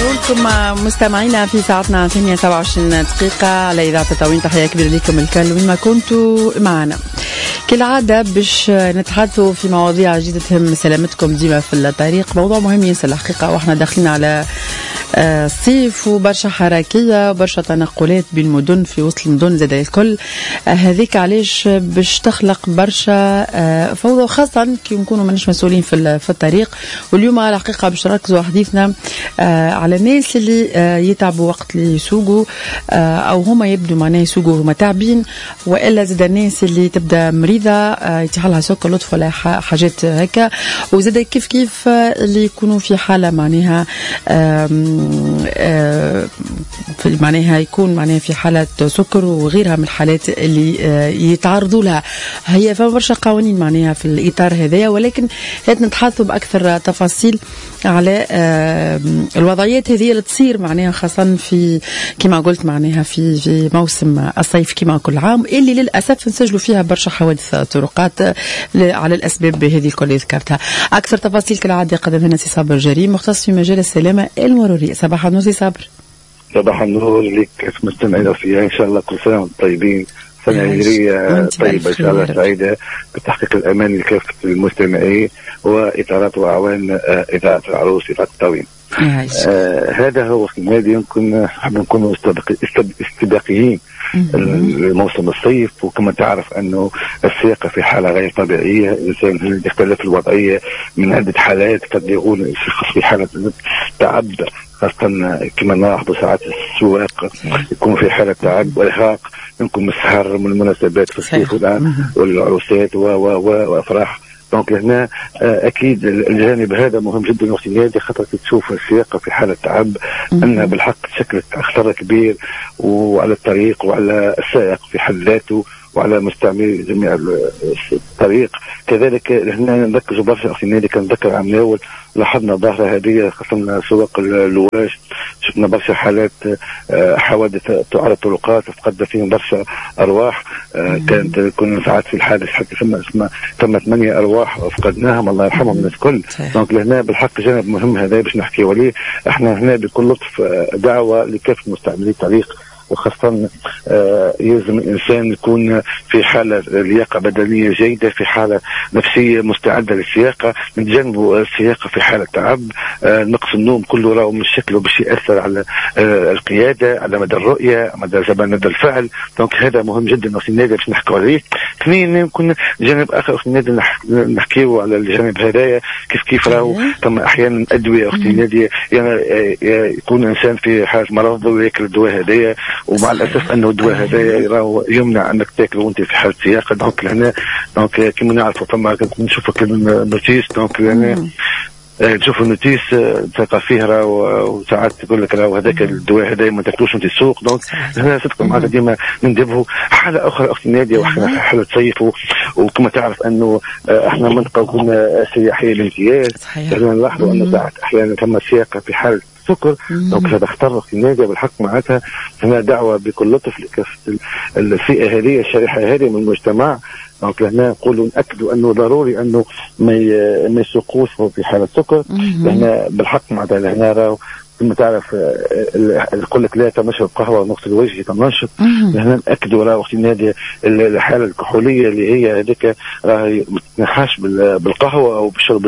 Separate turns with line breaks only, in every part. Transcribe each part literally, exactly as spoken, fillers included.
لكم مستمعينا في ساعتنا ثمانية سبعة وعشرين دقيقة على إذاعة تطاوين. تحية كبيرة لكم الكل وين ما كنتوا معنا. كالعادة باش نتحدثوا في مواضيع جديدة تهم سلامتكم ديما في الطريق. موضوع مهم ياسر الحقيقة، واحنا داخلين على الصيف وبرشا حركية وبرشا تنقلات بين المدن في وسط المدن زاد الكل. هذيك علاش باش تخلق برشا فوضى، خاصة كي نكونوا ماناش مسؤولين في في الطريق. واليوم على الحقيقة باش نركزوا حديثنا على الناس اللي يتعبوا وقت اللي يسوقوا، أو هما يبدو معناه يسوقوا هما تعبين، وإلا زاد الناس اللي تبدأ مريضة يتحلها سكر لطف ولا حاجات هكا، وزاد كيف كيف اللي يكونوا في حالة معناها في معناها يكون معناها في حالة سكر وغيرها من الحالات اللي يتعرضوا لها. هي فما برشا قوانين معناها في الإطار هذايا، ولكن هات نتحدثوا بأكثر تفاصيل على الوضعيات هذه اللي تصير معناها خاصة في كما قلت معناها في في موسم الصيف كما كل عام، اللي للأسف نسجلوا فيها برشا حوادث طرقات على الأسباب هذه الكل اللي ذكرتها. أكثر تفاصيل كالعادة قدم لنا سي صابر جريم مختص في مجال السلامة المرورية. صباح النور سي صابر.
صباح النور لك مستمعين الأوفياء، إن شاء الله كل سنة وانتم طيبين، سنة هجرية طيبة إن شاء الله سعيدة بتحقيق الأمان لكافة المستمعين وإطارات وأعوان إذاعة العروس إذاعة التطاوين. آه هذا هو النادي. يمكن نحب نكونوا استباقيين لموسم الصيف، وكما تعرف أنه السياقة في حالة غير طبيعية. الإنسان يختلف الوضعية من عدة حالات، قد يكون في حالة تعب، خاصة كما نلاحظ ساعات السواق يكون في حالة تعب وإرهاق، يمكن من السهر من المناسبات في الصيف والعروسات وأفراح. دونك هنا اكيد الجانب هذا مهم جدا وقت النادي، خاطر تشوف السياقه في حاله تعب انها بالحق تشكل خطر كبير وعلى الطريق وعلى السائق في حد ذاته وعلى مستعملي جميع الطريق. كذلك هنا نركزوا برشا وقت النادي. كان ذكر عام الاول لاحظنا ظاهره هذه خاصه سواق اللواش، شفنا برشا حالات حوادث على الطرقات فقد فيهم برشا ارواح. كانت كنا ساعات في الحادث حتى ثم اسمها ثم ثمانيه ارواح فقدناهم، الله يرحمهم الناس الكل. دونك لهنا بالحق جانب مهم هذا باش نحكيوا عليه. احنا هنا بكل لطف دعوه لكافه مستعملي الطريق، وخاصة آه يلزم الإنسان يكون في حالة لياقة بدنية جيدة، في حالة نفسية مستعدة للسياقة، من جانب السياقة في حالة تعب. آه نقص النوم كله راهو من شكله باش يأثر على آه القيادة، على مدى الرؤية، مدى زمان مدى الفعل. دونك هذا مهم جدا وقت النادي باش نحكوا عليه. اثنين يمكن جانب آخر وقت النادي نحكيوا على الجانب هذايا، كيف كيف راهو ثم أحيانا أدوية وقت النادي يعني يكون إنسان في حالة مرض ويأكل الدواء هذايا، ومع الاسف انه الدواء هذا راهو يمنع انك تاكل وانت في حاله سياقه. دونك لهنا دونك كما نعرفوا ثم نشوفوا النوتيس، دونك لهنا تشوفوا النوتيس تلقى فيه راهو وساعات تقول لك راهو هذاك الدواء هذا ما تاكلوش وانت تسوق. دونك هنا صدق معنا ديما ننتبهوا. حاله اخرى اخت النادي واحنا في حاله صيف، وكما تعرف انه احنا منطقه كنا سياحيه بامتياز، نلاحظوا انه ساعات احيانا ثم سياقه في حاله سكر. دونك هذا اختار في النادي بالحق معناتها هنا دعوه بكل لطف لكافه الفئه هذه الشريحه هذه من المجتمع. دونك هنا نقولوا ناكدوا انه ضروري انه ما ما يسوقوش في حاله سكر. هنا بالحق معناتها هنا راهو كما تعرف يقول لك لا تنشرب قهوه ونغسل وجهي تنشط. هنا ناكدوا راه وقت النادي الحاله الكحوليه اللي هي هذيك راه ما تنحاش بالقهوه او بشرب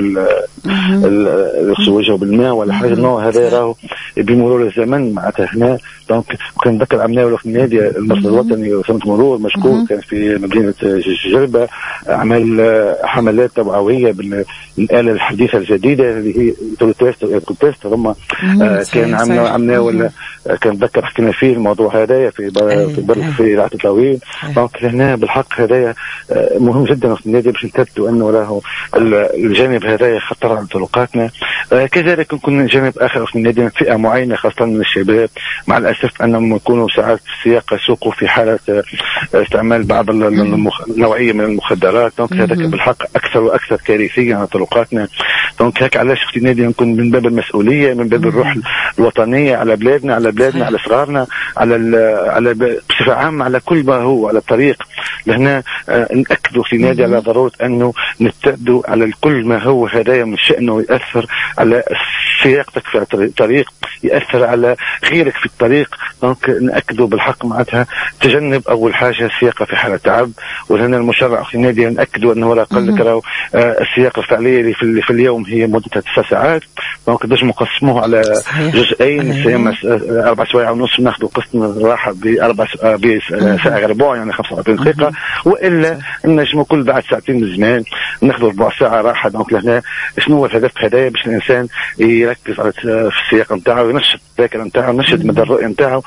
غسل وجهه بالماء ولا حاجه النوع هذا راهو بمرور الزمن معناتها هنا. دونك كان ذكر عملنا وقت النادي المرصد الوطني وسنه مرور مشكور كان في مدينه جربه عمل حملات توعويه بالاله الحديثه الجديده اللي هي تيست ثم كان عملنا عملنا ولا كان ذكر حكينا فيه الموضوع هذايا في في في رعايه التطاوين. دونك هنا بالحق هذايا مهم جدا في النادي باش نثبتوا انه راهو الجانب هذايا خطر على طرقاتنا. كذلك يكون جانب اخر في النادي فئه معينه خاصه من الشباب مع الاسف انهم يكونوا ساعات في السياق يسوقوا في حاله استعمال بعض النوعيه من المخدرات. دونك هذاك بالحق اكثر واكثر كارثيه على طرقاتنا. دونك هيك علاش في النادي نكون من باب المسؤوليه من باب الروح الوطنيه على بلادنا على بلادنا على صغارنا على على بصفه عامه على كل ما هو على الطريق. لهنا نأكدوا في النادي على ضروره انه نبتعدوا على كل ما هو هدايا من شأنه يأثر على سياقتك في طريق يأثر على غيرك في الطريق. دونك نأكدوا بالحق معناتها تجنب أول حاجة السياقة في حالة تعب. ولهنا المشرع في النادي نأكدوا أنه لا قل كراو السياقة الفعلية اللي في, في اليوم هي مدتها تسع ساعات. دونك نجم نقسموه على جزئين، سيما أربع سوايع ونص ناخذوا قسم الراحة بأربع بساعة ربع يعني خمسة وأربعين دقيقة، وإلا نجم كل بعد ساعتين من الزمان ناخذوا ربع ساعة راحة. دونك لهنا شنو هو الهدف هذايا؟ باش الإنسان يركز على في السياقة نتاعو، ينشط الذاكرة نتاعو، ينشط مدى الرؤية نتاعو.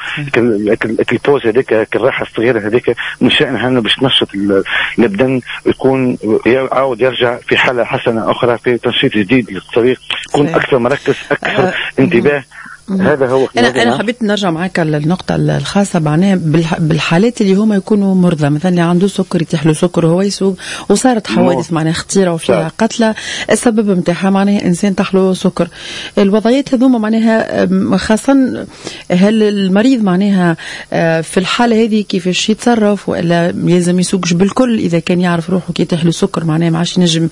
البوز هذيك الراحة الصغيرة هذيك من شأنها انه باش تنشط البدن، يكون يعاود يرجع في حالة حسنة أخرى، في تنشيط جديد للطريق، يكون أكثر مركز، أكثر انتباه. هذا هو.
أنا أنا حبيت نرجع معك للنقطة الخاصة معناها بالحالات اللي هما يكونوا مرضى، مثلا اللي عنده سكر يتيح له سكر وهو يسوق وصارت حوادث معناها خطيرة وفيها قتلى، السبب نتاعها معناها إنسان تحله سكر. الوضعيات هذوما معناها خاصة هل المريض معناها في الحالة هذه كيفاش يتصرف، ولا لازم يسوقش بالكل إذا كان يعرف روحه كي يتيح له سكر معناها ما عادش ينجم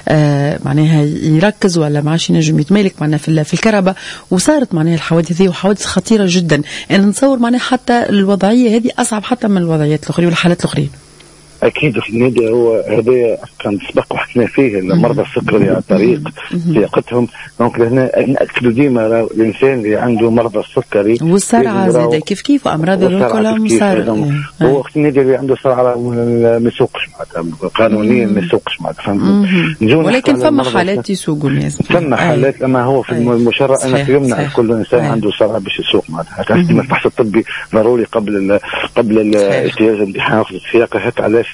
معناها يركز، ولا ما عادش ينجم يتمالك معناها في في الكهرباء، وصارت معناها الحوادث هذه وحوادث خطيرة جدا. أنا نتصور معناها حتى الوضعية هذه أصعب حتى من الوضعيات الأخرى والحالات الأخرى.
أكيد في النادي هو هذا كان سبق وحكينا فيه مرضى السكر على الطريق سياقتهم. دونك هنا نأكدوا ديما الإنسان اللي عنده مرضى السكري
والصرعة زاده كيف كيف وأمراض الكلى مصارعة.
هو وقت النادي اللي عنده صرعة ما يسوقش معناتها قانونيا ما يسوقش معناتها فهمت.
ولكن فما حالات يسوقوا الناس،
فما حالات أما هو في المشرع أنا في يمنع كل إنسان عنده صرعة باش يسوق معناتها. الفحص الطبي ضروري قبل قبل اجتياز الامتحان في السياقة. هكا علاش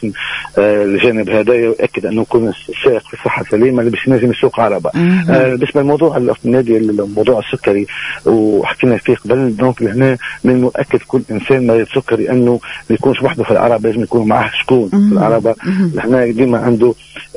الجانب هذا يؤكد انه يكون السائق في صحه سليمه اللي باش ينجم يسوق عربه. بالنسبه للموضوع النادي الموضوع السكري وحكينا فيه قبل، دونك لهنا من المؤكد كل انسان مريض سكري انه ما يكونش وحده في العربه، لازم يكون معه شكون في العربه. لهنا ديما عنده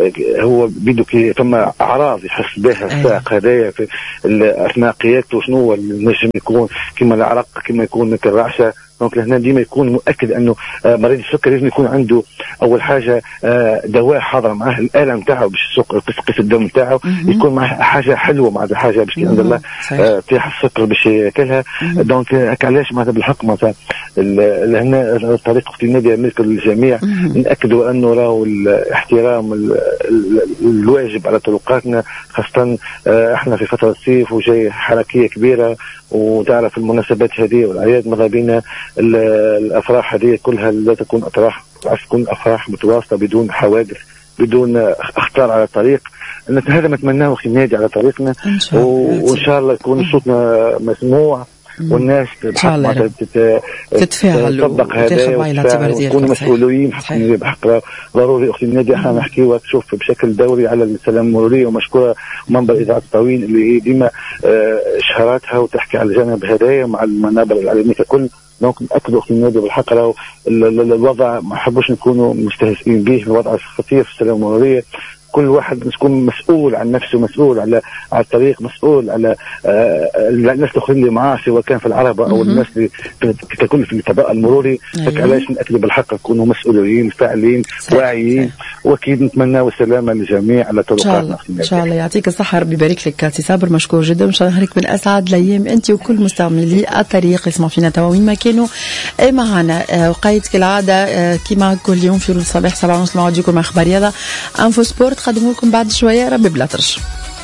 هو بده كي ثم اعراض يحس بها السائق هذايا في اثناء قيادته، شنو هو النجم يكون كما العرق كما يكون كالرعشه. دونك لهنا ديما يكون مؤكد انه مريض السكر لازم يكون عنده اول حاجه دواء حاضر معه، الاله نتاعو باش يسوق قيس الدم نتاعو، يكون معه حاجه حلوه مع حاجه باش عند الله تيح السكر باش ياكلها. دونك هكا علاش معناتها بالحق معناتها لهنا طريقه في النادي ملك للجميع. ناكدوا انه راهو الاحترام الواجب على طرقاتنا، خاصه احنا في فتره الصيف وجاي حركيه كبيره، وتعرف المناسبات هذه والأعياد ماذا بينا الأفراح هذه كلها لا تكون أفراح تكون أفراح متواصلة بدون حوادث بدون أخطار على الطريق. هذا ما نتمناه في النادي على طريقنا، وإن شاء الله يكون صوتنا مسموع والناس
تتفاعل
تطبق هذا ويكونوا مسؤولين. بحق ضروري اختي النادي احنا نحكيوا تشوف بشكل دوري على السلام المروريه، ومشكوره منبر اذاعه الطويل اللي ديما شهراتها وتحكي على الجانب هذايا مع المنابر الاعلاميه ككل. دونك نأكدوا اختي النادي بالحق راهو الوضع ما حبوش نكونوا مستهزئين به، الوضع خطير في السلام المروريه. كل واحد يكون مسؤول عن نفسه، مسؤول على على الطريق، مسؤول على آه الناس الاخرين اللي معاه سواء كان في العربه او الناس اللي ككل في التباع المروري. أيوة. علاش نأكد بالحق نكونوا مسؤولين فاعلين واعيين، واكيد نتمنى السلامه للجميع على طرقاتنا.
ان شاء الله يعطيك الصحه، ربي يبارك لك سي صابر، مشكور جدا، وان شاء الله نهارك من اسعد الايام انت وكل مستعملي الطريق يسمعوا فينا توا وين ما كانوا معنا. وقيت كالعاده كيما كل يوم في الصباح سبعة ونص موعد يكون مع اخبار رياضه انفو سبورت، قدموا لكم بعد شويه ربي بلا ترش.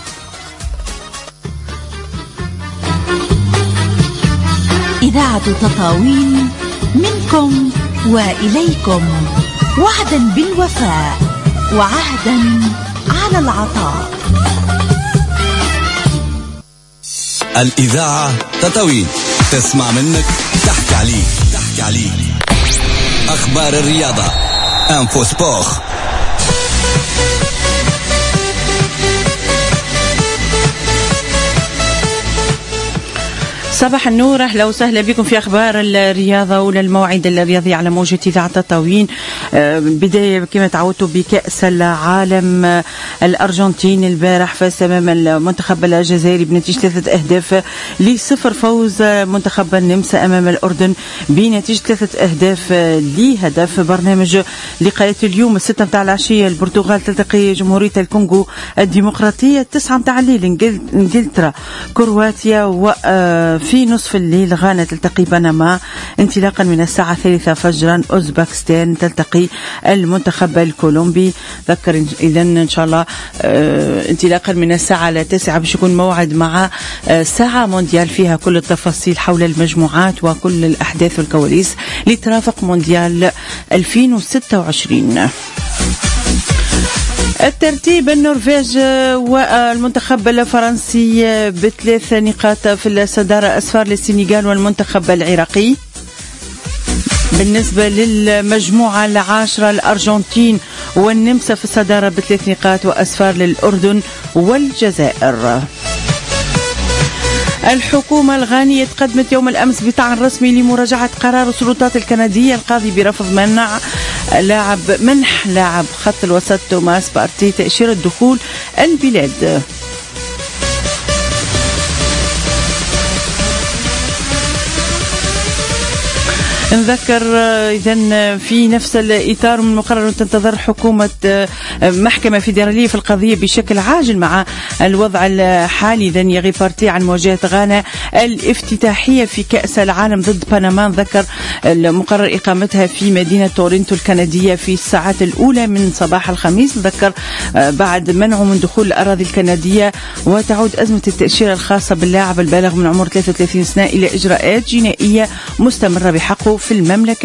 إذاعة تطاوين منكم وإليكم، وعدا بالوفاء وعهدا على العطاء.
الإذاعة تطاوين، تسمع منك تحكي عليك تحكي عليك أخبار الرياضة انفو سبور.
صباح النور، أهلا وسهلا بكم في أخبار الرياضة وللموعد الرياضي على موجة إذاعة تطاوين. بداية كما تعودتوا بكأس العالم. الأرجنتين البارح فاز أمام المنتخب الجزائري بنتيجة ثلاثة أهداف لصفر. فوز منتخب النمسا أمام الأردن بنتيجة ثلاثة أهداف لهدف. برنامج لقاءات اليوم الستة متاع العشية البرتغال تلتقي جمهورية الكونغو الديمقراطية. التسعة متاع الليل إنجلترا كرواتيا، وفي نصف الليل غانا تلتقي بنما. انطلاقا من الساعة الثالثة فجرا أوزبكستان تلتقي المنتخب الكولومبي. ذكر إذا إن شاء الله انطلاقا من الساعة التاسعة باش يكون موعد مع ساعة مونديال فيها كل التفاصيل حول المجموعات وكل الأحداث والكواليس لترافق مونديال ألفين وستة وعشرين. الترتيب: النرويج والمنتخب الفرنسي بثلاث نقاط في الصدارة، أسفار للسنغال والمنتخب العراقي. بالنسبة للمجموعة العاشرة الأرجنتين والنمسا في الصدارة بثلاث نقاط وأسفار للأردن والجزائر. الحكومة الغانية تقدمت يوم الأمس بطعن رسمي لمراجعة قرار السلطات الكندية القاضي برفض منع لاعب منح لاعب خط الوسط توماس بارتي تأشيرة دخول البلاد. نذكر إذن في نفس الإطار من المقرر أن تنتظر حكومة محكمة فيدرالية في القضية بشكل عاجل مع الوضع الحالي. إذن يغيب بارتي عن مواجهة غانا الافتتاحية في كأس العالم ضد بنما. ذكر المقرر إقامتها في مدينة تورنتو الكندية في الساعات الأولى من صباح الخميس. ذكر بعد منعه من دخول الأراضي الكندية وتعود أزمة التأشيرة الخاصة باللاعب البالغ من عمر ثلاثة وثلاثين سنة إلى إجراءات جنائية مستمرة بحقه في المملكة